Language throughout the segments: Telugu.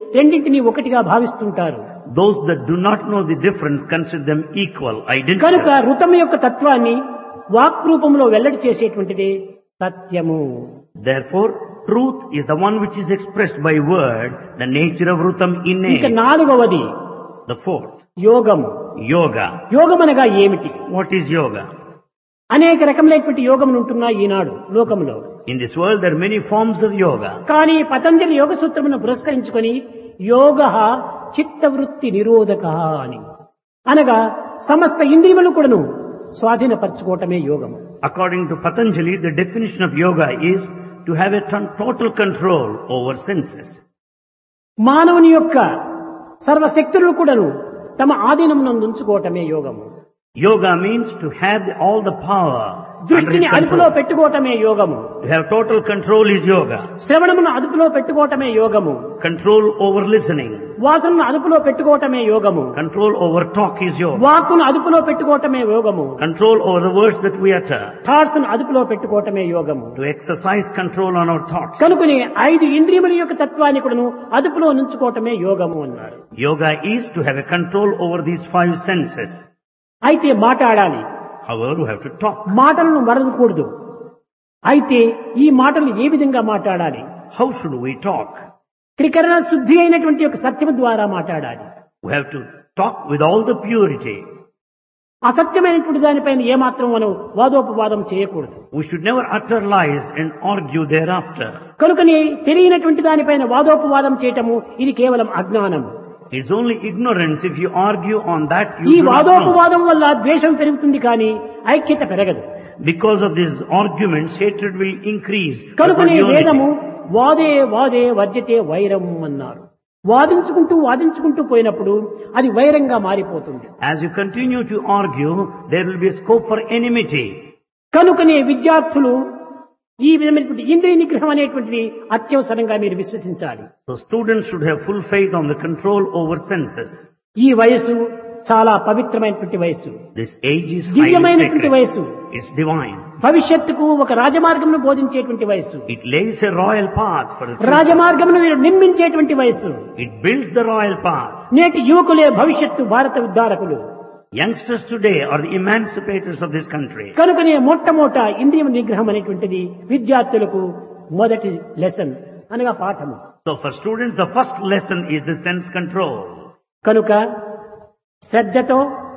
రెండింటినీ ఒకటిగా భావిస్తుంటారు. Those that do not know the difference consider them equal, కనుక identical. ఋతం యొక్క తత్వాన్ని వాక్ రూపంలో వెల్లడి చేసేటువంటిదే సత్యము. Therefore, truth is the one which is expressed by word, the nature of Rutam ఇక innate. నాలుగవది The fourth, యోగము. yoga. యోగం అనగా ఏమిటి? What is yoga? అనేక రకములైనటువంటి యోగములు ఉంటున్నాయి ఈనాడు లోకంలో. In this world there are many forms of yoga. కానీ పతంజలి యోగ సూత్రమును పురస్కరించుకొని యోగ చిత్తవృత్తి నిరోధక అని అనగా సమస్త ఇంద్రియములు కూడాను స్వాధీనపరచుకోవటమే యోగము. According to Patanjali, the definition of yoga is to have a total control over senses. మానవుని యొక్క సర్వశక్తులను కూడాను తమ ఆధీనమునందు ఉంచుకోవటమే యోగము. Yoga means to have all the power under దృష్టిని his అదుపులో control. పెట్టుకోవటమే యోగము. To have total control is yoga. శ్రవణమును అదుపులో పెట్టుకోవటమే యోగము. Control over listening. వాసనను అదుపులో పెట్టుకోవటమే యోగము. Control over talk is yoga. వాక్కును అదుపులో పెట్టుకోవటమే యోగము. Control over the words that we utter. Thoughts ను అదుపులో పెట్టుకోవటమే యోగము. To exercise control on our thoughts. కనుకనే 5 ఇంద్రియముల యొక్క తత్వాన్ని కూడాను అదుపులో ఉంచుకోవటమే యోగము అన్నారు. Yoga is to have a control over these 5 senses. అయితే మాట్లాడాలి. However, we have to talk. మాటలను మరవకూడదు. అయితే ఈ మాటలు ఏ విధంగా మాట్లాడాలి? How should we talk? త్రికరణ శుద్ధి అయినటువంటి యొక్క సత్యము ద్వారా మాట్లాడాలి. We have to talk with all the purity. అసత్యమైనటువంటి దానిపైన ఏమాత్రం మనం వాదోపవాదం చేయకూడదు. We should never utter lies and argue thereafter. కనుకనే తెలియనటువంటి దానిపైన వాదోపవాదం చేయటము ఇది కేవలం అజ్ఞానం. It's only ignorance if you argue on that ఈ you do not know. వాదోపవాదం వల్ల ద్వేషం పెరుగుతుంది కానీ ఐక్యత పెరగదు. Because of these arguments, hatred will increase. కనుకనే But unity. వేదము వాదే వాదే వర్జతే వైరం అన్నారు. వాదించుకుంటూ పోయినప్పుడు అది వైరంగా మారిపోతుంది. As you continue to argue, there will be a scope for enmity. కనుకనే విద్యార్థులు ఈ విధమైనటువంటి ఇంద్రియ నిగ్రహం అనేటువంటిది అత్యవసరంగా మీరు విశ్వసించాలి. So students should have full faith on the control over senses. ఈ వయసు చాలా పవిత్రమైనటువంటి వయసు. This age is highly దివ్యమైనటువంటి sacred. వయసు. It's divine. భవిష్యత్తుకు ఒక రాజమార్గమును బోధించేటువంటి వయసు. It lays a royal path for the future. రాజమార్గమును నిర్మించేటువంటి వయసు. It builds the royal path. నేటి యువకులే భవిష్యత్తు భారత ఉద్ధారకులు. Youngsters today are the emancipators of this country. కనుకనే మొట్టమొదట ఇంద్రియ నిగ్రహం అనేటువంటిది విద్యార్థులకు మొదటి లెసన్ అనగా పాఠము. So for students, the first lesson is the sense control. కనుక శ్రద్ధతో,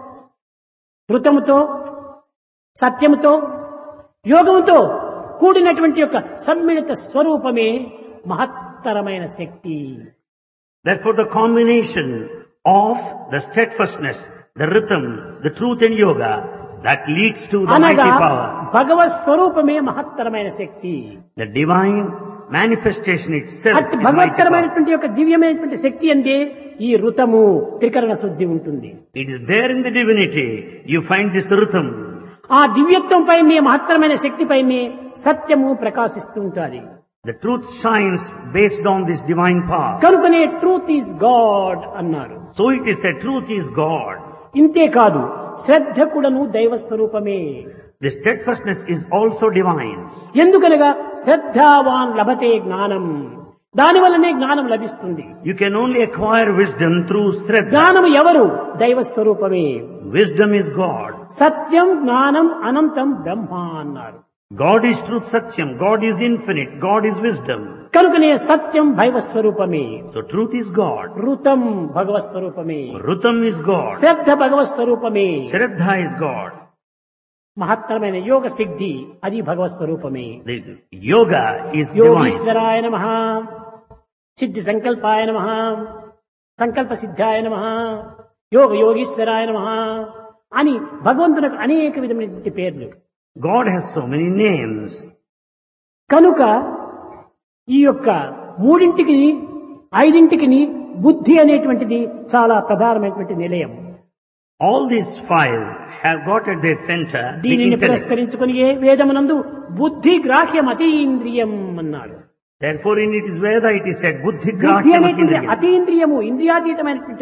ఋతముతో, సత్యముతో, యోగముతో కూడినటువంటి యొక్క సమ్మిళిత స్వరూపమే మహత్తరమైన శక్తి. Therefore the combination of the steadfastness, the rhythm, the truth and yoga, that leads to the అనగా mighty power. భగవత్ స్వరూపమే మహత్తరమైన శక్తి. The divine manifestation itself అట్టి is mighty power. భగవత్తరమైనటువంటి యొక్క దివ్యమైనటువంటి శక్తి అందే ఈ ఋతము త్రికరణ శుద్ధి ఉంటుంది. It is there in the divinity. You find this rhythm. ఆ దివ్యత్వం పైనే మహత్తరమైన శక్తి పైనే సత్యము ప్రకాశిస్తూ ఉంటుంది. The truth shines based on this divine power. కనుకనే ట్రూత్ ఈజ్ గాడ్ అన్నారు. So it is said, truth is God. ఇంతే కాదు, శ్రద్ధ కూడాను దైవ స్వరూపమే. The steadfastness is also divine. ఎందుకనగా శ్రద్ధావాన్ లభతే జ్ఞానం, దాని వల్లనే జ్ఞానం లభిస్తుంది. You can only acquire wisdom through Shraddha. జ్ఞానము ఎవరు? దైవ స్వరూపమే. Wisdom is God. సత్యం జ్ఞానం అనంతం బ్రహ్మ అన్నారు. God is truth, Satyam. God is infinite. God is wisdom. కనుకనే సత్యం భైవ స్వరూపమే, So truth is God. ఋతం భగవత్ స్వరూపమే, Rutam is God. శ్రద్ధ భగవత్ స్వరూపమే, Shraddha is God. మహత్తరమైన యోగ సిద్ధి అది భగవత్ స్వరూపమే. The yoga is divine. యోగీశ్వరాయ నమః, సిద్ధి సంకల్పాయ నమః, సంకల్ప సిద్ధాయ నమః, యోగ యోగీశ్వరాయ నమః అని భగవంతునికి అనేక విధమైనటువంటి పేర్లు. God has so many names. కనుక ఈ యొక్క మూడింటికి 5ంటికి బుద్ధి అనేటువంటిది చాలా ప్రధానమైనటువంటి నిలయం. All these 5 have got at their center the దీనిని intellect. పురస్కరించుకుని ఏ వేదమునందు బుద్ధి గ్రాహ్యం అతీంద్రియం అన్నాడు. Therefore in it is Veda it is said, Buddhi బుద్ధి Grahyam అనేటువంటి Atindriyam. అతీంద్రియము, ఇంద్రియాతీతమైనటువంటిది.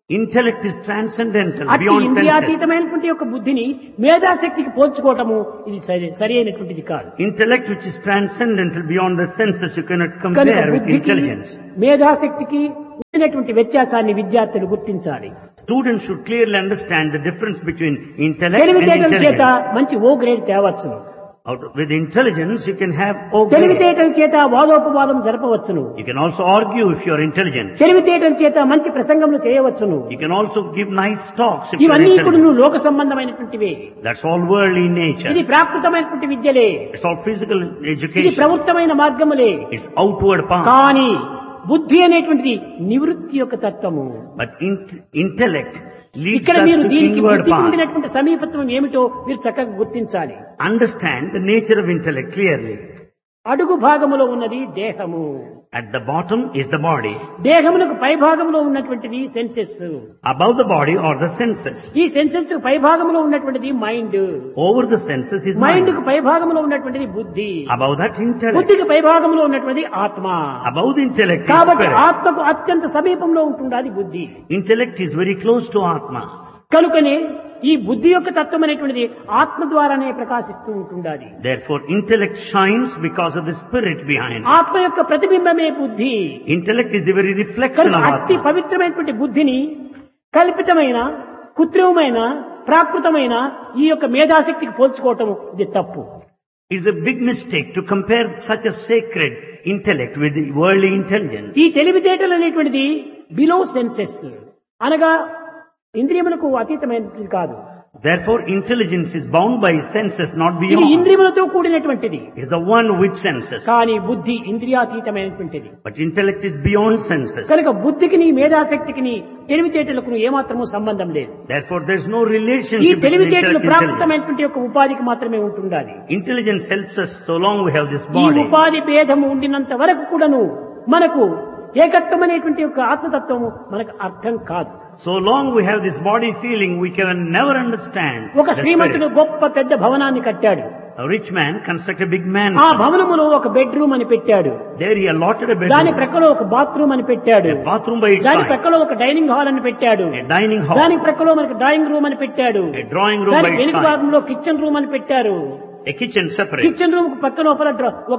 Intellect is transcendental, అట్టి beyond senses. ఇంద్రియాతీతమైనటువంటి యొక్క బుద్ధిని మేధాశక్తికి పోల్చుకోవటము ఇది సరి అయినటువంటిది కాదు. Intellect which is transcendental beyond the senses, you cannot కనుక compare with బుద్ధికి intelligence. మేధాశక్తికి ఉన్నటువంటి వ్యత్యాసాన్ని విద్యార్థులు గుర్తించాలి. Students should clearly understand the difference between intellect and తెలివితేటల చేత intelligence. మంచి ఓ grade తేవచ్చును. With intelligence, you can have O grade. తెలివితేటల చేత వాదోపవాదం జరపవచ్చును. You can also argue if you are intelligent. తెలివితేటల చేత మంచి ప్రసంగములు చేయవచ్చును. You can also give nice talks if you are ఇవన్నీ కూడా intelligent. లోక సంబంధమైనటువంటివే. That's all worldly in nature. ఇది ప్రాకృతమైనటువంటి విద్యలే. It's all physical ఇది education. ప్రవృత్తమైన మార్గములే. It's outward path. కానీ బుద్ధి అనేటువంటిది నివృత్తి యొక్క తత్వము. But intellect leads ఇక్కడ us మీరు to దీనికి inward బుద్ధికి path. ఉండినటువంటి సమీపత్వం ఏమిటో మీరు చక్కగా గుర్తించాలి. Understand the nature of intellect clearly. అడుగు భాగములో ఉన్నది దేహము. At the bottom is the body. దేహమునకు పై భాగంలో ఉన్నటువంటిది senses. Above the body are the senses. ఈ సెన్సెస్ పై భాగంలో ఉన్నటువంటిది mind. Over the senses is mind mind. కు పై భాగంలో ఉన్నటువంటిది బుద్ధి. Above that intellect. బుద్ధికి పై భాగంలో ఉన్నటువంటిది ఆత్మ. Above the intellect is కాబట్టి spirit. ఆత్మకు అత్యంత సమీపంలో ఉంటుంది అది బుద్ధి. Intellect is very close to Atma. కనుకనే ఈ బుద్ధి యొక్క తత్వం అనేటువంటిది ఆత్మ ద్వారానే ప్రకాశిస్తూ ఉంటుండాలి. Therefore, intellect shines because of the spirit behind. ఆత్మ యొక్క ప్రతిబింబమే బుద్ధి. Intellect is the very reflection కనుక of అతి Atma. పవిత్రమైనటువంటి బుద్ధిని కల్పితమైన కృత్రిమమైన ప్రాకృతమైన ఈ యొక్క మేధాశక్తికి పోల్చుకోవటం ఇది తప్పు. It is a big mistake to compare such a sacred intellect with the worldly intelligence. ఈ తెలివితేటలు అనేటువంటిది బిలో సెన్సెస్ అనగా ఇంద్రియములకు అతీతమైనది కాదు. Therefore, intelligence is bound by senses, not ఇది beyond. ఇంద్రియములతో కూడినటువంటిది. It is the one with senses. కానీ బుద్ధి ఇంద్రియాతీతమైనటువంటిది. But intellect is beyond senses. కనుక బుద్ధికి నీ మేధాశక్తికి తెలివితేటలకు ఏమాత్రము సంబంధం లేదు. Therefore, there is no ఈ relationship between తెలివితేటలు intellect and intelligence. ప్రాకృతమైనటువంటి యొక్క ఉపాధికి మాత్రమే ఉంటుండాలి. Intelligence helps us so long we have this ఈ body. ఉపాధి భేదము ఉండినంత వరకు కూడాను మనకు ఏకత్వం అనేటువంటి యొక్క ఆత్మతత్వము మనకు అర్థం కాదు. So long we have this body feeling, we can never understand ఒక the శ్రీమంతుడు spirit. గొప్ప పెద్ద భవనాన్ని కట్టాడు. A rich man constructed a big ఆ mansion. భవనములో ఒక బెడ్రూమ్ అని పెట్టాడు. There he allotted a దాని bedroom, ప్రక్కలో ఒక బాత్రూమ్ అని పెట్టాడు. a bathroom by its దాని side, ప్రక్కలో ఒక డైనింగ్ హాల్ అని పెట్టాడు. a dining దాని hall, ప్రక్కలో మనకు డ్రాయింగ్ రూమ్ అని పెట్టాడు. a drawing room దాని by its వెనుక side, భాగంలో కిచెన్ రూమ్ అని పెట్టారు. a kitchen separate. Kitchen room కు పక్క లోపల ఒక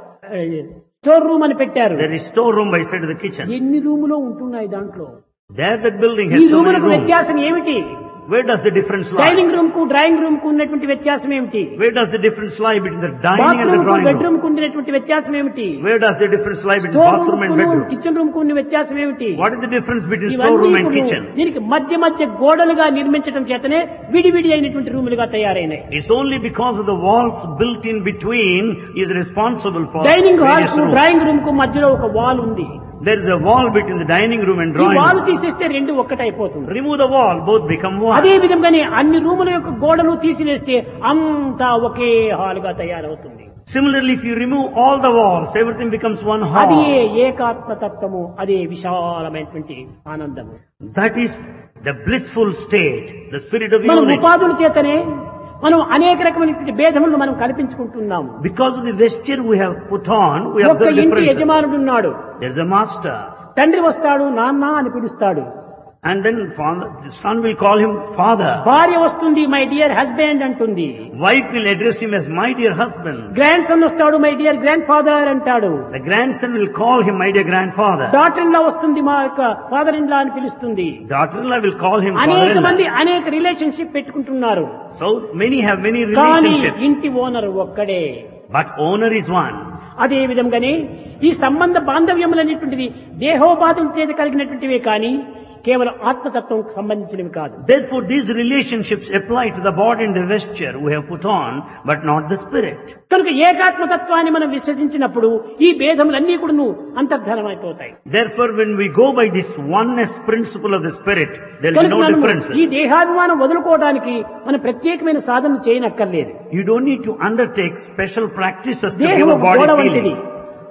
స్టోర్ రూమ్ అని పెట్టారు. There is storeroom by side of the kitchen. ఎన్ని రూములో ఉంటున్నాయి దాంట్లో? There that building ఈ has so many రూములకు rooms. వ్యత్యాసం ఏమిటి? Where does the difference lie? Dining room కు డ్రాయింగ్ రూమ్ కు ఉన్నటువంటి వ్యత్యాసం ఏమిటి? Where does the difference lie between the dining and the bathroom కు drawing బెడ్రూమ్ room? కు ఉన్నటువంటి వ్యత్యాసం ఏమిటి? Where does the difference lie between store bathroom and room కు bedroom? కిచెన్ రూమ్ కు ఉన్న వ్యత్యాసం ఏమిటి? What is the difference between ఇవన్నీ storeroom and కూడా kitchen? దీనికి మధ్య మధ్య గోడలుగా నిర్మించడం చేతనే విడివిడి అయినటువంటి రూములుగా తయారైనాయి. It's only because of the walls built in between is responsible for dining hall various కు rooms. డ్రాయింగ్ రూమ్ కు మధ్యలో ఒక వాల్ ఉంది. There is a wall between the dining room and ఈ drawing వాల్ room. తీసేస్తే రెండు ఒక్కటైపోతుంది. Remove the wall, both become one. అదే విధంగానే అన్ని రూముల యొక్క గోడలు తీసివేస్తే అంతా ఒకే హాల్ గా తయారవుతుంది. Similarly, if you remove all the walls, everything becomes one అది hall. ఏకాత్మ తత్వము, అదే విశాలమైనటువంటి ఆనందము. That is the blissful state, the spirit of మనం unity. ఉపాధుల చేతనే మనం అనేక రకమైనటువంటి భేదములను మనం కల్పించుకుంటున్నాము. Because of the vesture we have put on, we ఒక్క observe ఇంటి differences. యజమానుడు ఉన్నాడు. There is a master. తండ్రి వస్తాడు, నాన్న అని పిలుస్తాడు. And then the son will call him father. భార్య వస్తుంది, మై డియర్ హస్బెండ్ అంటుంది. Wife will address him as my dear husband. Grand son వస్తాడు, మై డియర్ గ్రాండ్ ఫాదర్ అంటాడు. The grandson will call him my dear grandfather. Daughter in law వస్తుంది, మా యొక్క ఫాదర్ ఇన్ లా అని పిలుస్తుంది. Daughter-in-law will call him అనేక father-in-law. మంది అనేక రిలేషన్షిప్ పెట్టుకుంటున్నారు. So many have many కానీ relationships. ఇంటి ఓనర్ ఒక్కడే. But owner is one. అదే విధంగానే ఈ సంబంధ బాంధవ్యములనేటువంటిది దేహోపాధుల చేత కలిగినటువంటివే కానీ కేవలం ఆత్మతత్వం సంబంధించినవి కాదు. Therefore, these relationships apply to the body and the vesture we have put on, but not the spirit. కనుక ఏకాత్మతత్వాన్ని మనం విశ్వసించినప్పుడు ఈ భేదములన్నీ కూడా అంతర్ధానమైపోతాయి. Therefore, when we go by this oneness principle of the spirit, there will be కనుక no మనము differences. ఈ దేహాభిమానం వదులుకోవడానికి మనం ప్రత్యేకమైన సాధనలు చేయనక్కర్లేదు. You don't need to undertake special practices to దేహం give a ఒక body గోడ వంటిది. feeling.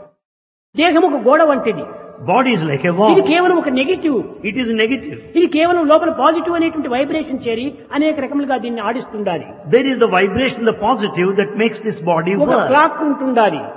దేహం ఒక గోడ వంటిది. Body is like a ఇది wall. కేవలం ఒక నెగిటివ్. It is negative. ఇది కేవలం లోపల పాజిటివ్ అనేటువంటి వైబ్రేషన్ చేరి అనేక రకములుగా దీన్ని ఆడిస్తుండాలి. There is the vibration, the positive, that makes this body ఒక work. క్లాక్ ఉంటుండాలి.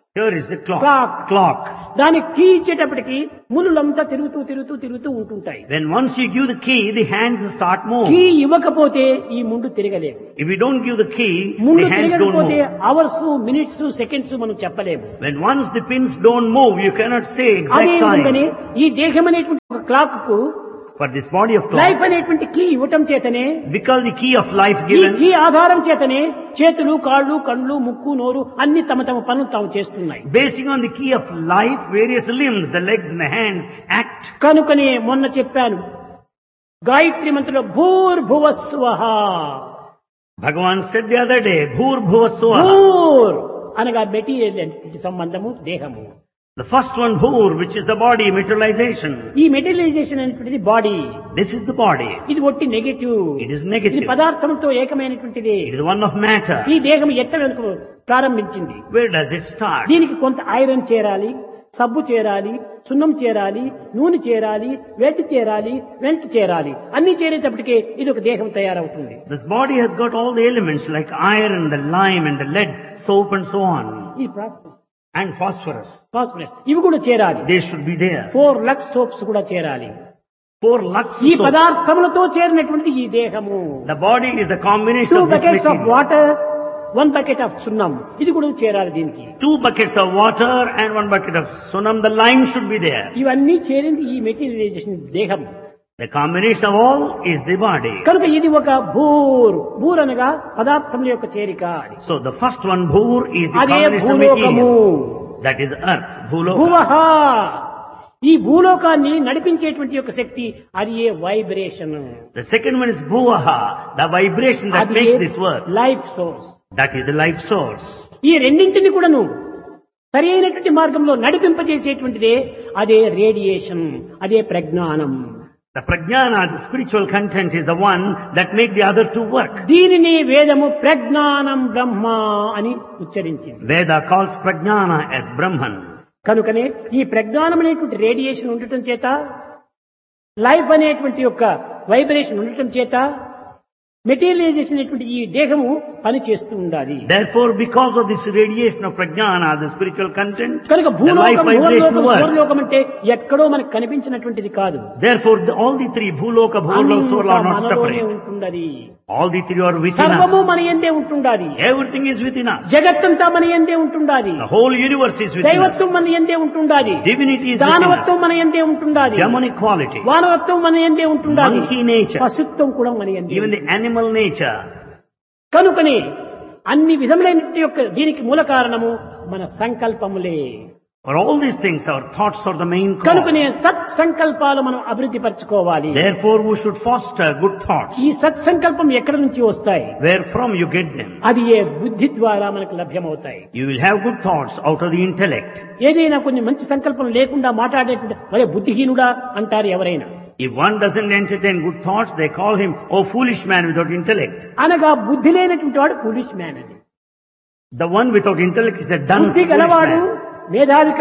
Here is the clock. Clock. దానికి కీ ఇచ్చేటప్పటికి ములులంతా తిరుగుతూ ఉంటుంటాయి. Then once you give the key, the hands start moving. Key ఇవ్వకపోతే ఈ ముందు తిరగలేదు. If you don't give the key, ముందు the hands don't తిరగకపోతే move. Hours, minutes, seconds మనం చెప్పలేము. When once the pins don't move, you cannot say అదే exact విధంగానే time. ఈ దేహం అనేటువంటి ఒక క్లాక్ కు For this body of life clock, అనేటువంటి కీ ఇవ్వటం చేతనే, because the key of life ఈ given, కీ ఆధారం చేతనే చేతులు, కాళ్ళు, కళ్ళు, ముక్కు, నోరు అన్ని తమ పనులు తాము చేస్తున్నాయి. basing on the key of life, various limbs, the legs and the hands act. కనుకనే మొన్న చెప్పాను, గాయత్రి మంత్రంలో భూర్భువస్వః. Bhagavan said the other day, Bhur Bhuva Swaha. భూర్ అనగా మెటీరియల్ సంబంధము, దేహము. The first one, Bhur, which is the body, materialization. ఈ మెటీరియలైజేషన్ అనేటువంటిది body. This is the body. ఇది ఒట్టి నెగటివ్. It is ఇది negative. పదార్థంతో ఏకమైనటువంటిది. It is one of matter. ఈ దేహం ఎట్ట ప్రారంభించింది. Where does it start? దీనికి కొంత ఐరన్ చేరాలి, సబ్బు చేరాలి, సున్నం చేరాలి, నూనె చేరాలి, వెట్ చేరాలి, వెల్ట్ చేరాలి. అన్ని చేరేటప్పటికే ఇది ఒక దేహం తయారవుతుంది. This body has got all the elements like iron, the lime and the lead, soap and so on. ఈ ప్రాసెస్ And phosphorus. ఫాస్ఫరస్ ఇవి కూడా చేరాలి. They should be there. 4 Lux soaps కూడా చేరాలి. 4 lux ఈ soaps. పదార్థములతో చేరినటువంటి ఈ దేహము. The body is the combination 2 of this buckets of material. water, 1 bucket of sunnam. ఇది కూడా చేరాలి దీనికి. 2 buckets of water and 1 bucket of sunam. The lime should be there. ఇవన్నీ చేరింది ఈ మెటీరియలైజేషన్ దేహం. The combination of all is the body. కనుక ఇది ఒక భూర్ అనగా పదార్థముల యొక్క చేరిక. So the first one, Bhur, is the అదే combination of భూలోకము. material. That is earth, Bhuloka. భువః. ఈ భూలోకాన్ని నడిపించేటువంటి యొక్క శక్తి అది ఏ vibration. The second one is Bhuvaha, the vibration that అది makes this work. Life source. That is the life source. ఈ రెండింటిని కూడాను సరి అయినటువంటి మార్గంలో నడిపింపజేసేటువంటిదే అదే రేడియేషన్, అదే ప్రజ్ఞానం. The prajnana, the spiritual content, is the one that makes the other two work. దీనిని వేదము ప్రజ్ఞానం బ్రహ్మ అని ఉచ్చరించింది. Veda calls prajnana as Brahman. కనుకనే ఈ ప్రజ్ఞానం అనేటువంటి రేడియేషన్ ఉండటం చేత, లైఫ్ అనేటువంటి యొక్క వైబ్రేషన్ ఉండటం చేత మెటీరియలైజేషన్ అనేటువంటి ఈ దేహము పని చేస్తూ ఉండాలి. Therefore, because of this radiation of prajnana, the spiritual content, కనుక the life భూలోకం, vibration భూలోకం, works. స్వర్లోకం అంటే ఎక్కడో మనకు కనిపించినటువంటిది కాదు. Therefore, all the three, Bhuloka, Bhuloka, Swarla, are not మనలోనే separate. ఉంటుందది. All the three are within సర్వము us. మన యందే ఉంటుండాలి. Everything is within us. జగత్తంతా మన యందే ఉంటుండాలి. The whole universe is within us. దైవత్వం మన యందే ఉంటుండాలి. Divinity is within us. దానవత్వం మన యందే ఉంటుండాలి. Demonic quality. వానవత్వం మన యందే ఉంటుండాలి. Monkey nature. పశుత్వం కూడా మన యందే. Even the animal nature. కనుకనే అన్ని విధములైన యొక్క దీనికి మూల కారణము మన సంకల్పములే. For all these things, our thoughts are the main cause. కనుకనే సత్ సంకల్పాలు మనం అభివృద్ధి పరచుకోవాలి. Therefore, we should foster good thoughts. ఈ సత్ సంకల్పం ఎక్కడి నుంచి వస్తాయి? Where from you get them? అది ఏ బుద్ధి ద్వారా మనకు లభ్యమవుతాయి. You will have good thoughts out of the intellect. ఏదైనా కొన్ని మంచి సంకల్పం లేకుండా మాట్లాడేటువంటి మరే బుద్ధిహీనుడా అంటారు ఎవరైనా. If one doesn't entertain good thoughts, they call him, oh, foolish man without intellect. అనగా బుద్ధి లేనటువంటి వాడు ఫూలిష్ మ్యాన్ అని. The one without intellect is a dunce బుద్ధి foolish గలవాడు man. మేధావి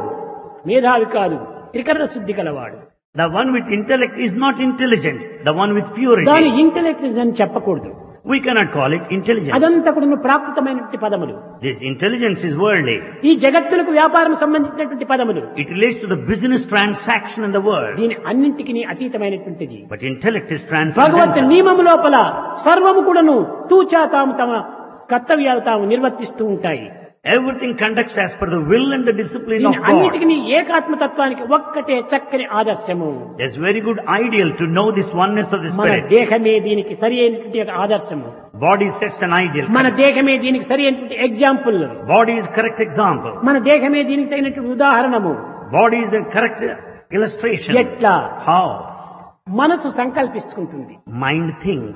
కాదు, త్రికరణ శుద్ధి గలవాడు. The one with intellect is not intelligent. The one with purity. దాని ఇంటెలెక్ట్ అని చెప్పకూడదు. We cannot call it intelligence. అదంతా కూడా ప్రాకృతమైనటువంటి పదములు. This intelligence is worldly. ఈ జగత్తులకు వ్యాపారం సంబంధించినటువంటి పదములు. It relates to the business transaction in the world. దీని అన్నింటికి అతీతమైనటువంటిది. But intellect is Bhagwat transcendental. నియమము లోపల సర్వము కూడాను తూచా తాము తమ కర్తవ్యాలు తాము నిర్వర్తిస్తూ ఉంటాయి. Everything conducts as per the will and the discipline of దీని God. అన్నిటికీ ఏకాత్మతత్వానికి ఒక్కటే చక్కని ఆదర్శము. There's very good ideal to know this oneness of the మన spirit. దేహమే దీనికి సరి అయినటువంటి ఆదర్శము. Body sets an ideal. మన దేహమే దీనికి సరి అయినటువంటి example. Body is correct example. మన దేహమే దీనికి తగినటువంటి ఉదాహరణము. Body is a correct illustration. ఎట్లా? How? మనసు సంకల్పిస్తుంటుంది. Mind thinks.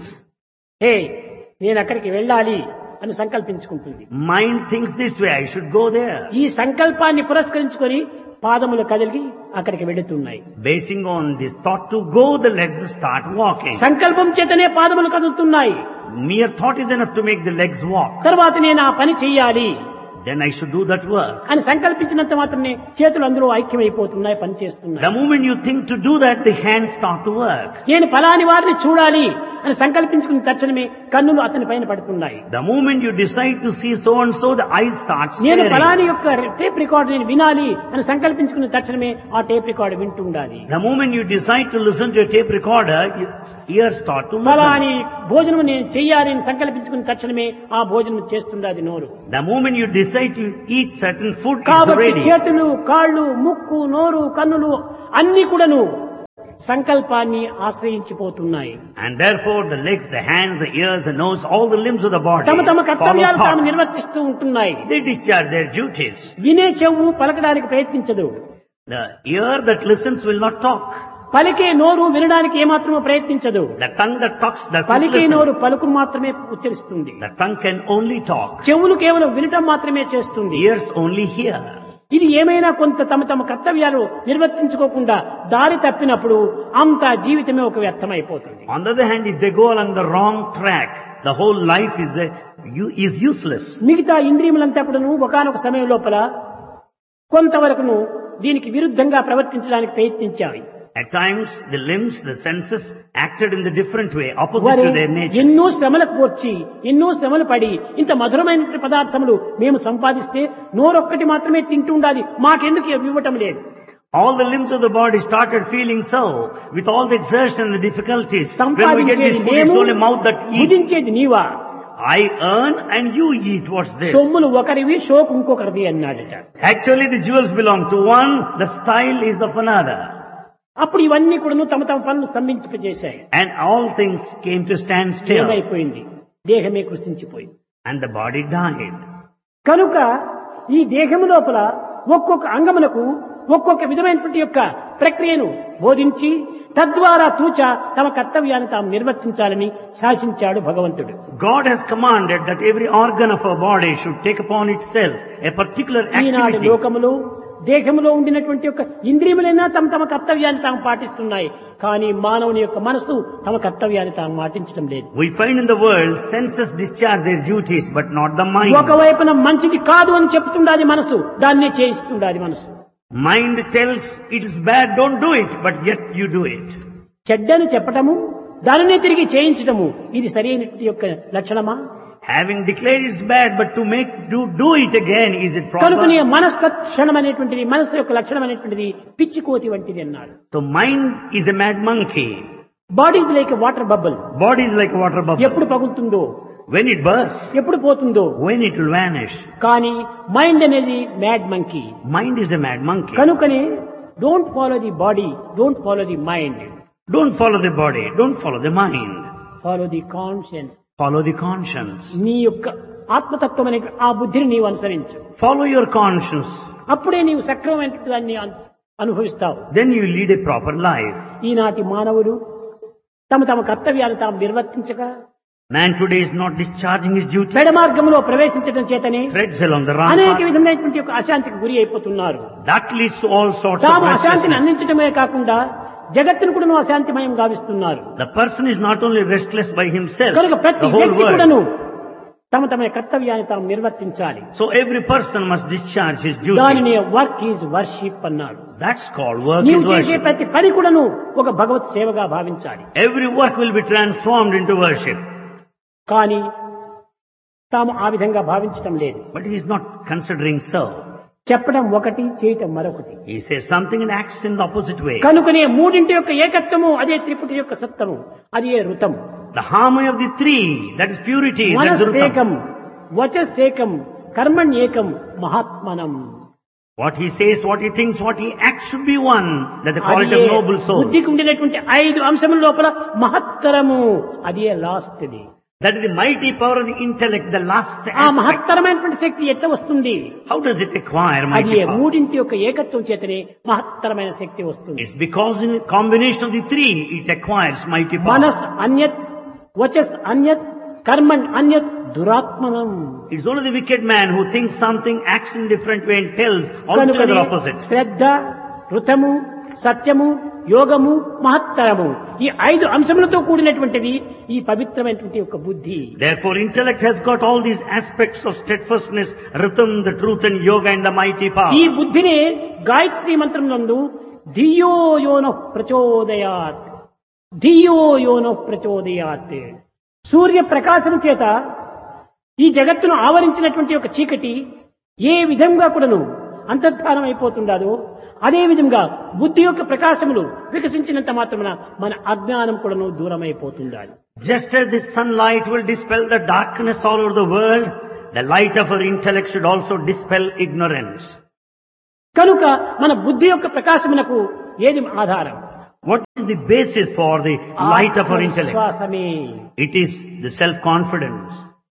నేను అక్కడికి వెళ్ళాలి అని సంకల్పించుకుంటుంది. Mind thinks this way, I should go there. ఈ సంకల్పాన్ని పురస్కరించుకొని పాదములు కదిలి అక్కడికి వెళుతున్నాయి. Basing on this thought to go, the legs start walking. సంకల్పం చేతనే పాదములు కదులుతున్నాయి. Mere thought is enough to make the legs walk. తర్వాత నేను ఆ పని చెయ్యాలి Then I should do that work. అని సంకల్పించినంత మాత్రమే చేతులు అందులో ఐక్యమైపోతున్నాయి, పని చేస్తున్నాయి. The moment you think to do that, the hands start to work. నేను ఫలాని వారిని చూడాలి అని సంకల్పించుకున్న తక్షణమే కన్నులు అతని పైన పడుతున్నాయి. The moment you decide to see so and so, the eyes start నేను staring. ఫలాని యొక్క టేప్ రికార్డు నేను వినాలి అని సంకల్పించుకున్న తక్షణమే ఆ టేప్ రికార్డు వింటూ ఉండాలి. The moment you decide to listen to a tape recorder, your ears start to listen. ఫలాని భోజనం నేను చెయ్యాలి అని సంకల్పించుకున్న తక్షణమే ఆ భోజనం చేస్తుండాలి నోరు. The moment you decide to eat certain food, it's కాబట్టి ready. చేతులు, కాళ్ళు, ముక్కు, నోరు, కన్నులు అన్ని కూడాను సంకల్పాన్ని ఆశ్రయించిపోతున్నాయి. And therefore the legs, the hands, the ears, the nose, all the limbs of the body తమ తమ follow కర్తవ్యాలు తాము thought. నిర్వర్తిస్తూ ఉంటున్నాయి. They discharge their duties. వినే చెవు పలకడానికి ప్రయత్నించదు. The ear that listens will not talk. పలికే నోరు వినడానికి ఏమాత్రమో ప్రయత్నించదు. The tongue that talks doesn't పలికే listen. నోరు పలుకును మాత్రమే ఉచ్చరిస్తుంది. The tongue can only talk. చెవులు కేవలం వినటం మాత్రమే చేస్తుంది. Ears only hear. ఇది ఏమైనా కొంత తమ తమ కర్తవ్యాలు నిర్వర్తించుకోకుండా దారి తప్పినప్పుడు అంత జీవితమే ఒక వ్యర్థమైపోతుంది. On the other hand, if they go along the wrong track, the whole life is useless. మిగతా ఇంద్రియములంతా కూడాను ఒకానొక సమయం లోపల కొంతవరకును దీనికి విరుద్ధంగా ప్రవర్తించడానికి ప్రయత్నించాయి. At times, the limbs, the senses acted in the different way, opposite వారి to their nature. ఎన్నో శ్రమలకు వచ్చి ఎన్నో శ్రమలు పడి ఇంత మధురమైన పదార్థములు మేము సంపాదిస్తే నోరొక్కటి మాత్రమే తింటూ ఉండాలి, మాకెందుకు ఇవ్వటం లేదు. All the limbs of the body started feeling so, with all the exertion and the difficulties. When we get this సంపాదించేది food, it's మేము, only mouth that eats. భుజించేది Neeva. I earn and you eat. What's this? సొమ్ములు ఒకరివి, షోకు ఇంకొకరిది అన్నాడట. Actually, the jewels belong to one, the style is of another. అప్పుడు ఇవన్నీ కూడా తమ తమ పనులు స్తంభించేశాయి. And all things came to stand still. ఏమైపోయింది? దేహమే కృషించిపోయింది. And the body died. కనుక ఈ దేహము లోపల ఒక్కొక్క అంగమునకు ఒక్కొక్క విధమైనటువంటి యొక్క ప్రక్రియను బోధించి తద్వారా తూచ తమ కర్తవ్యాన్ని తాము నిర్వర్తించాలని శాసించాడు భగవంతుడు. God has commanded that every organ of our body should take upon itself a particular ఈనాటి activity. లోకములో దేహంలో ఉండినటువంటి యొక్క ఇంద్రియములైనా తమ తమ కర్తవ్యాన్ని తాము పాటిస్తున్నాయి. కానీ మానవుని యొక్క మనసు తమ కర్తవ్యాన్ని తాము పాటించడం లేదు. We find in the world senses discharge their duties, but not the mind. ఒకవైపున మంచిది కాదు అని చెప్తుండాది మనసు, దాన్నే చేయిస్తుండాది మనసు. Mind tells it is bad, don't do it, but yet you do it. చెడ్డని చెప్పటము, దానినే తిరిగి చేయించటము, ఇది సరైనటువంటి యొక్క లక్షణమా? Having declared it's bad, but to do it again, is it కనుకనే proper? మనస్తక్షణం అనేటువంటిది, మనసు యొక్క లక్షణం అనేటువంటిది పిచ్చి కోతి వంటిది అన్నాడు. So mind is a mad monkey. Body is like water bubble. Body is like a water bubble. ఎప్పుడు పగులుతుందో, When it bursts, ఎప్పుడు పోతుందో. when it will vanish. కానీ మైండ్ అనేది mad monkey. Mind is a mad monkey. కనుకనే don't follow the body, don't follow the mind, Don't follow the body, don't follow the mind. Follow the conscience. Follow the conscience. నీ యొక్క ఆత్మతత్వం అనే ఆ బుద్ధిని నీవు అనుసరించు. Follow your conscience. అప్పుడే నీవు సక్రమమైన దాన్ని అనుభవిస్తావు. Then you lead a proper life. ఈనాటి మానవులు తమ తమ కర్తవ్యాలు తాము నిర్వర్తించక Man today is not discharging his duty. పెడ మార్గంలో ప్రవేశించడం చేతనే Treads along the wrong అనేక path. విధమైనటువంటి యొక్క అశాంతికి గురి అయిపోతున్నారు. That leads to all sorts of తాము అశాంతిని restlessness. అందించడమే కాకుండా జగత్తును కూడా అశాంతిమయం గావిస్తున్నారు. The person is not only restless by himself, కనుక ప్రతి the whole వ్యక్తి world. కూడాను తమ తమ కర్తవ్యాన్ని తాము నిర్వర్తించాలి. So every person must discharge his duty. దానిని వర్క్ ఈజ్ వర్షిప్ అన్నాడు. That's called work నీవు is చేసే worship. ప్రతి పని కూడాను ఒక భగవత్ సేవగా భావించాలి. Every work will be transformed into worship. కానీ తాము ఆ విధంగా భావించటం లేదు. But he is not considering so. చెప్పడం ఒకటి, చేయటం మరొకటి. He says something and acts in the opposite way. కనుకనే మూడింటి యొక్క ఏకత్వము అదే త్రిపుటి యొక్క సత్తము, అది ఏ ఋతం. The harmony of the three, that is purity, that is మనస్సేకం, Rutam. వచస్సేకం, కర్మణ్యేకం, మహాత్మనం. What he says, what he thinks, what he acts should be one. That the quality అది of noble soul. బుద్ధికి ఉండినటువంటి 5 అంశముల లోపల మహత్తరము, అది last the. That is the mighty power of the intellect, the last ఆ aspect. మహత్తరమైనటువంటి శక్తి ఎట్లా వస్తుంది? How does it acquire అది mighty power? మూడింటి యొక్క ఏకత్వం చేతనే మహత్తరమైన శక్తి వస్తుంది. It's because in combination of the three, it acquires mighty power. మనస్ అన్యత్, వచస్ అన్యత్, కర్మణ్ అన్యత్, దురాత్మనం. It's only the wicked man who thinks something, acts in different way and tells altogether opposite. శ్రద్ధ, ఋతము, సత్యము, యోగము, మహత్తరము, ఈ 5 అంశములతో కూడినటువంటిది ఈ పవిత్రమైనటువంటి యొక్క బుద్ధి. Therefore, intellect has got all these aspects of steadfastness, rhythm, the truth and yoga and the mighty power. ఈ బుద్ధిని గాయత్రి మంత్రం నందు ధియో యోనః ప్రచోదయాత్ ధియో యోనో ప్రచోదయాత్. సూర్య ప్రకాశం చేత ఈ జగత్తును ఆవరించినటువంటి ఒక చీకటి ఏ విధంగా కూడాను అంతర్ధానం అయిపోతుందో అదే విధంగా బుద్ధి యొక్క ప్రకాశములు వికసించినంత మాత్రమున మన అజ్ఞానం కూడాను దూరం అయిపోతుండాలి. Just as the sunlight will dispel the darkness all over the world, the light of our intellect should also dispel ignorance. కనుక మన బుద్ధి యొక్క ప్రకాశమునకు ఏది ఆధారం? What is the basis for the light of our intellect? విశ్వాసమే. It is the self-confidence.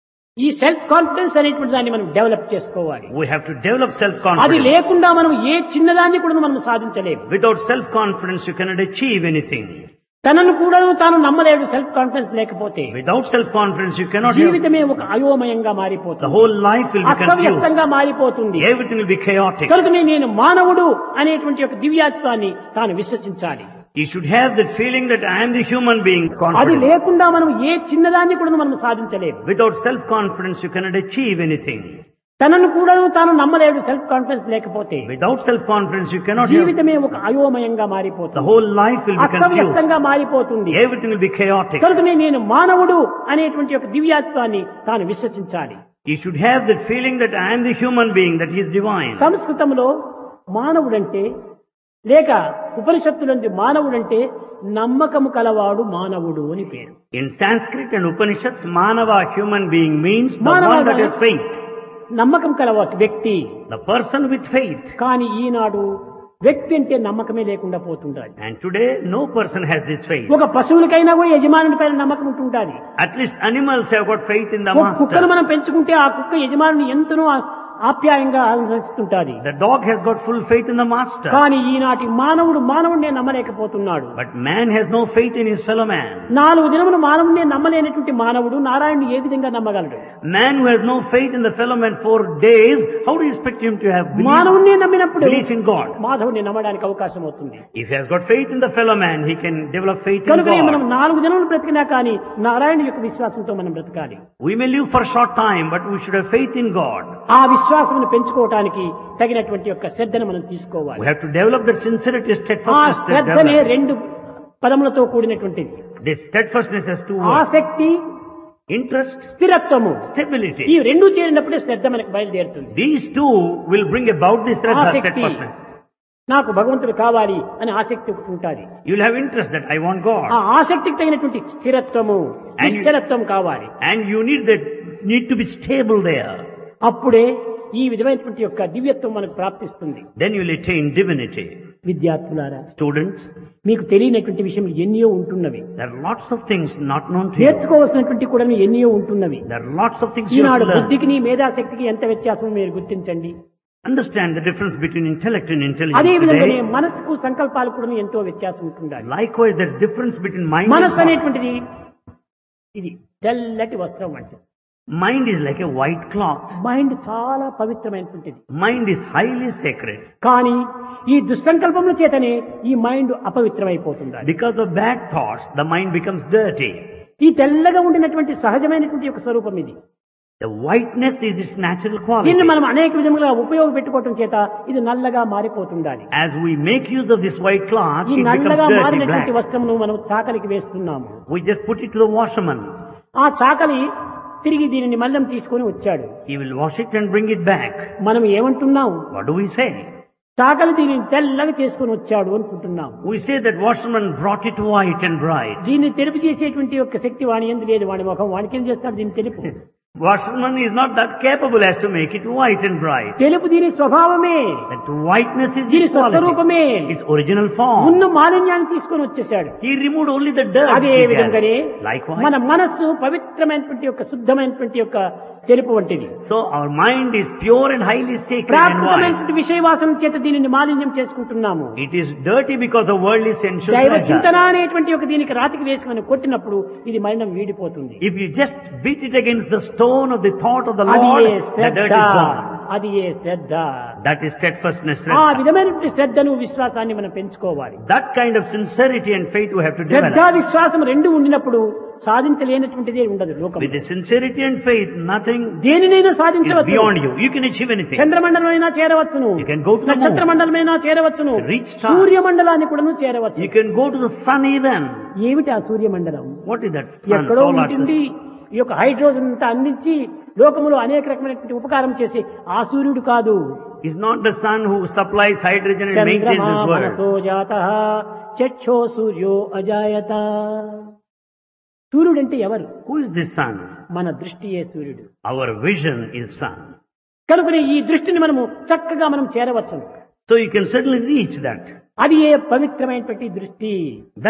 ఈ సెల్ఫ్ కాన్ఫిడెన్స్ అనేటువంటి దాన్ని మనం డెవలప్ చేసుకోవాలి. We have to develop అది self-confidence. లేకుండా మనం ఏ చిన్నదాన్ని కూడా మనం సాధించలేము. Without self-confidence, you cannot achieve anything. తనను కూడా తాను నమ్మలేడు సెల్ఫ్ కాన్ఫిడెన్స్ లేకపోతే. Without self-confidence, you cannot have, జీవితమే ఒక అయోమయంగా the మారిపోతుంది, whole life will be confused. అస్తవ్యస్తంగా మారిపోతుంది. Everything will be chaotic. కనుకనే నేను మానవుడు అనేటువంటి ఒక దివ్యాత్వాన్ని తాను విశ్వసించాలి. You should have that feeling that I am the human being. అది Confidence. లేకుండా మనం ఏ చిన్నదాన్ని కూడా మనం సాధించలేము. Without self-confidence, you cannot achieve anything. తనను కూడా తాను నమ్మలేడు సెల్ఫ్ కాన్ఫిడెన్స్ లేకపోతే. Without self-confidence, you cannot have, జీవితమే ఒక అయోమయంగా the మారిపోతుంది, whole life will be confused. అస్తవ్యస్తంగా మారిపోతుంది. Everything will be chaotic. కనుకనే నేను మానవుడు అనేటువంటి ఒక దివ్యాత్వాన్ని తాను విశ్వసించాలి. You should have that feeling that I am the human being, that he is divine. సంస్కృతంలో మానవుడంటే లేక ఉపనిషత్తులందు మానవుడంటే నమ్మకము కలవాడు మానవుడు అని పేరు. In Sanskrit and Upanishads, Manava, human being, means the Manava one that has faith. నమ్మకం కలవాడు వ్యక్తి. The person with faith. కానీ ఈనాడు వ్యక్తి అంటే నమ్మకమే లేకుండా పోతుంటాడు. And today, no person has this faith. ఒక పశువులకైనా కూడా యజమానుడి పైన నమ్మకం ఉంటుంటాది. At least animals have got faith in the ఒక కుక్కను master. మనం పెంచుకుంటే ఆ కుక్క యజమానుని ఎంతనో ఆప్యాయంగా ఆలోచిస్తుంటాది. The dog has got full faith in the master. కానీ ఈనాటి మానవుడినే నమ్మలేకపోతున్నాడు. But man has no faith in his fellow man. 4 దినములు మానవుడినే నమ్మలేనటువంటి మానవుడు నారాయణుని ఏ విధంగా నమ్మగలడు? Man who has no faith in the fellow man for days, how do you expect him to have మానవుడినే నమ్మినప్పుడు belief in God? మాధవుని నమ్మడానికి అవకాశం అవుతుంది. If he has got faith in the fellow man, he can develop faith in కనుక మనం God. 4 దినములు బ్రతికినా కానీ నారాయణ యొక్క విశ్వాసంతో మనం బ్రతకాలి. We may live for a short time, but we should have faith in God. ఆ విశ్వాసమును పెంచుకోవటానికి తగినటువంటి యొక్క శ్రద్ధను మనం తీసుకోవాలి. We have to develop that sincerity, ఆ steadfastness. that శ్రద్ధనే develop. 2 పదములతో కూడినటువంటిది. This steadfastness has 2 words. ఆసక్తి, Interest, స్థిరత్వము. stability. ఈ 2 చేరినప్పుడే శ్రద్ధ మనకు బయలుదేరుతుంది. These 2 will bring about this ఆసక్తి, steadfastness. నాకు భగవంతుడు కావాలి అని ఆసక్తి ఒకటి ఉంటుంది. You will have interest that I want ఆ God. ఆసక్తికి తగినటువంటి స్థిరత్వము, And you- నిశ్చలత్వం కావాలి. And you need to be stable there. అప్పుడే ఈ విధమైనటువంటి యొక్క దివ్యత్వం మనకు ప్రాప్తిస్తుంది. Then you will attain divinity. విద్యార్థులారా, Students, మీకు తెలియనటువంటి విషయములు ఎన్నో ఉంటున్నవి. there are lots of things not known to you. నేర్చుకోవాల్సినటువంటి కూడా ఎన్నో ఉంటున్నవి. There are lots of things you have Eenadu to learn. బుద్ధికి మేధాశక్తికి ఎంత వ్యత్యాసం మీరు గుర్తించండి. Understand the difference between intellect and అదే intelligence విధంగానే today. మనసుకు సంకల్పాలు కూడా ఎంతో వ్యత్యాసం ఉంటుండాలి. Likewise, there is difference between mind and మనసు thought. అనేటువంటిది ఇది తెల్లటి వస్త్రం అంటే. Mind is like a white cloth. Mind చాలా పవిత్రమైనటువంటిది. Mind is highly sacred. కానీ ఈ దుస్సంకల్పముల చేతనే ఈ mind అపవిత్రమైపోతుంది. Because of bad thoughts, the mind becomes dirty. ఈ తెల్లగా ఉండినటువంటి సహజమైనటువంటి ఒక స్వరూపం ఇది. The whiteness is its natural quality. దీన్ని మనం అనేక విధములుగా ఉపయోగపెట్టుకోవటం చేత ఇది నల్లగా మారిపోతుండాలి. As we make use of this white cloth, ఈ it becomes నల్లగా dirty మారినటువంటి black. వస్త్రమును మనం చాకలికి వేస్తున్నాము. We just put it to the washerman. ఆ చాకలి తిరిగి దీనిని మల్లం తీసుకొని వచ్చాడు. He will wash it and bring it back. మనం ఏమంటున్నాం? What do we say? చాకలి దీనిని తెల్లగా చేసుకొని వచ్చాడు అనుకుంటున్నాం. We say that washerman brought it white and bright. దీన్ని తెలుపు చేసేటువంటి యొక్క శక్తి వాణి ఎందు లేదు. వాడి ముఖం వానికి ఏం చేస్తాడు? దీన్ని తెలుపు. Washerman is not that capable as to make it white and bright. తెలుపు దీని స్వభావమే, That whiteness is దీని its quality. స్వస్వరూపమే. Its original form. ఉన్న మాలిన్యాన్ని తీసుకొని వచ్చేసాడు. He removed only the dirt. అదే he had. విధంగానే Likewise. మన మనస్సు పవిత్రమైనటువంటి యొక్క శుద్ధమైనటువంటి యొక్క తెలుపు వంటిది. So our mind is pure and highly sacred and white. ప్రాకృతమైనటువంటి విషయవాసన చేత దీనిని మాలిన్యం చేసుకుంటున్నాము. It is dirty because of worldly sensual దైవ pleasure. చింతన అనేటువంటి ఒక దీనికి రాతికి వేసి మనం కొట్టినప్పుడు ఇది మలినం వీడిపోతుంది. If you just beat it against the stone of the thought of the అది Lord, A the dirt Shraddha, is gone. అది ఏ శ్రద్ధ. That is steadfastness. ఆ Shraddha. విధమైనటువంటి శ్రద్ధను విశ్వాసాన్ని మనం పెంచుకోవాలి. That kind of sincerity and faith we have to Shraddha develop. విశ్వాసం రెండు ఉండినప్పుడు సాధించలేనటువంటిదే ఉండదు లోకం. With the sincerity and faith, nothing దేనినైనా is సాధించవచ్చు. beyond you. You can achieve anything. చంద్రమండలమైనా చేరవచ్చును, You can go to the moon. నక్షత్ర మండలమైనా చేరవచ్చును, Reach star. సూర్యమండలాన్ని కూడా చేరవచ్చు. You can go to the sun even. ఏమిటి ఆ సూర్యమండలం? What is that sun? ఎక్కడో Solar ఉంటుంది. system. ఈ యొక్క హైడ్రోజన్ అంతా అందించి లోకములో అనేక రకమైనటువంటి ఉపకారం చేసి ఆ సూర్యుడు కాదు. Is not the sun who supplies hydrogen and maintains చంద్రమా this world. మనసో జాతః చక్షో సూర్యో అజాయత. సూర్యుడంటే ఎవరు? Who is this sun? మన దృష్టియే సూర్యుడు. Our vision is sun. కనుకనే ఈ దృష్టిని మనము చక్కగా మనం చేరవచ్చు. So you can certainly reach that. అది ఏ పవిత్రమైనటువంటి దృష్టి.